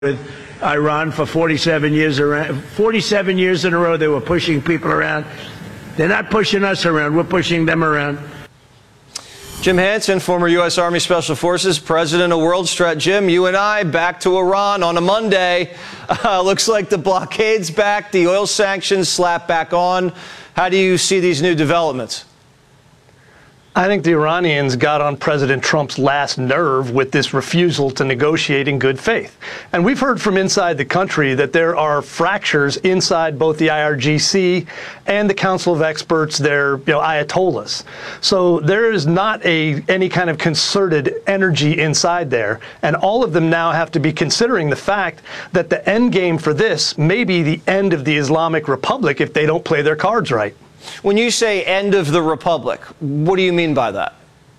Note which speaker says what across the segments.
Speaker 1: with Iran for 47 years around. 47 years in a row they were pushing people around. They're not pushing us around, we're pushing them around.
Speaker 2: Jim Hansen, former U.S. Army Special Forces, president of World Strat. Jim, you and I back to Iran on a Monday. Looks like the blockade's back, the oil sanctions slap back on. How do you see these new developments?
Speaker 3: I think the Iranians got on President Trump's last nerve with this refusal to negotiate in good faith. And we've heard from inside the country that there are fractures inside both the IRGC and the Council of Experts, their ayatollahs. So there is not any kind of concerted energy inside there. And all of them now have to be considering the fact that the end game for this may be the end of the Islamic Republic if they don't play their cards right.
Speaker 2: When you say end of the republic, what do you mean by that?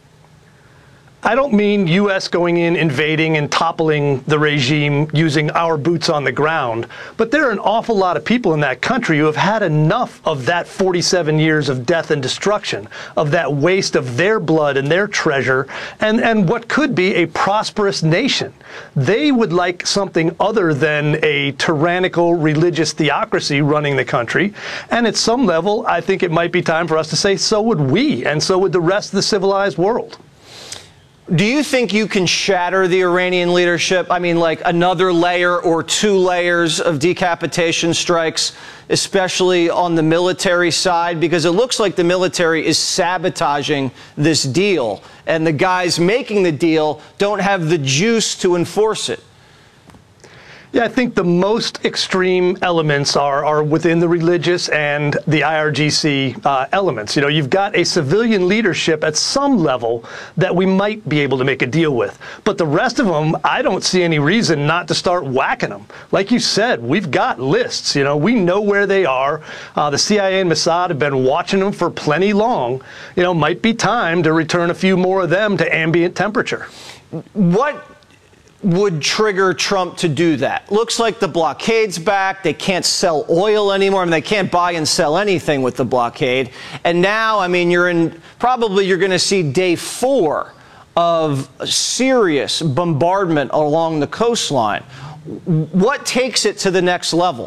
Speaker 3: I don't mean U.S. going in, invading, and toppling the regime using our boots on the ground, but there are an awful lot of people in that country who have had enough of that 47 years of death and destruction, of that waste of their blood and their treasure, and what could be a prosperous nation. They would like something other than a tyrannical religious theocracy running the country, and at some level, I think it might be time for us to say, so would we, and so would the rest of the civilized world.
Speaker 2: Do you think you can shatter the Iranian leadership? I mean, like another layer or two layers of decapitation strikes, especially on the military side? Because it looks like the military is sabotaging this deal, and the guys making the deal don't have the juice to enforce it.
Speaker 3: Yeah, I think the most extreme elements are within the religious and the IRGC elements. You've got a civilian leadership at some level that we might be able to make a deal with. But the rest of them, I don't see any reason not to start whacking them. Like you said, we've got lists. We know where they are. The CIA and Mossad have been watching them for plenty long. Might be time to return a few more of them to ambient temperature.
Speaker 2: What would trigger Trump to do that? Looks like the blockade's back. They can't sell oil anymore. I mean, they can't buy and sell anything with the blockade. And now, I mean, you're going to see day 4 of serious bombardment along the coastline. What takes it to the next level?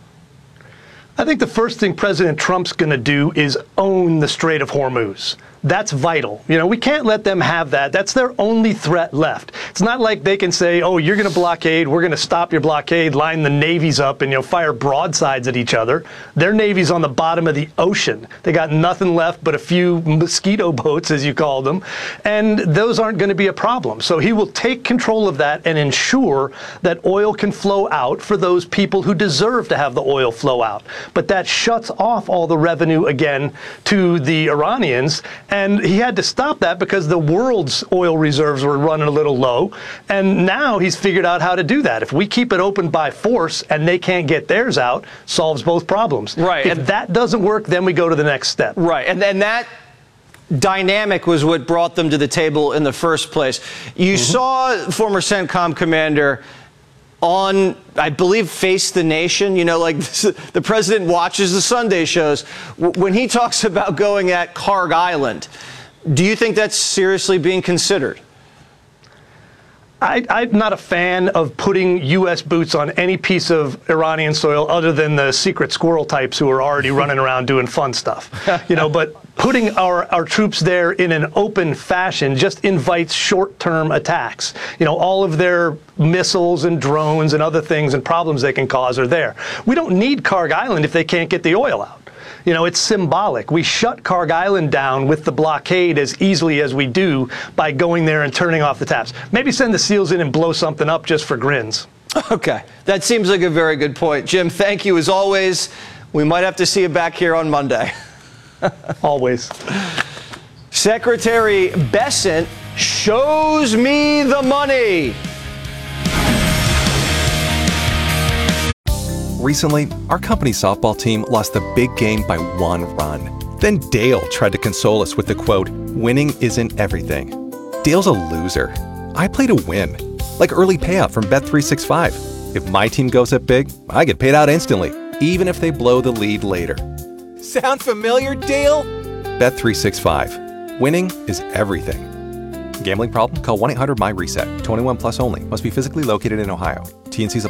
Speaker 3: I think the first thing President Trump's going to do is own the Strait of Hormuz. That's vital. We can't let them have that. That's their only threat left. It's not like they can say, oh, you're going to blockade, we're going to stop your blockade, line the navies up and fire broadsides at each other. Their navy's on the bottom of the ocean. They got nothing left but a few mosquito boats, as you call them, and those aren't going to be a problem. So he will take control of that and ensure that oil can flow out for those people who deserve to have the oil flow out. But that shuts off all the revenue again to the Iranians. And he had to stop that because the world's oil reserves were running a little low. And now he's figured out how to do that. If we keep it open by force and they can't get theirs out, solves both problems.
Speaker 2: Right.
Speaker 3: If that doesn't work, then we go to the next step.
Speaker 2: Right. And then that dynamic was what brought them to the table in the first place. You saw former CENTCOM commander on, I believe, Face the Nation, the president watches the Sunday shows. When he talks about going at Kharg Island, do you think that's seriously being considered?
Speaker 3: I'm not a fan of putting U.S. boots on any piece of Iranian soil other than the secret squirrel types who are already running around doing fun stuff. But putting our troops there in an open fashion just invites short-term attacks. All of their missiles and drones and other things and problems they can cause are there. We don't need Kharg Island if they can't get the oil out. It's symbolic. We shut Kharg Island down with the blockade as easily as we do by going there and turning off the taps. Maybe send the SEALs in and blow something up just for grins.
Speaker 2: Okay. That seems like a very good point. Jim, thank you as always. We might have to see you back here on Monday.
Speaker 3: Always.
Speaker 2: Secretary Bessent shows me the money.
Speaker 4: Recently, our company softball team lost the big game by 1 run. Then Dale tried to console us with the quote, "Winning isn't everything." Dale's a loser. I play to win, like early payout from Bet365. If my team goes up big, I get paid out instantly, even if they blow the lead later.
Speaker 5: Sound familiar, Dale?
Speaker 4: Bet365. Winning is everything. Gambling problem? Call 1-800-MY-RESET. 21 plus only. Must be physically located in Ohio. TNC's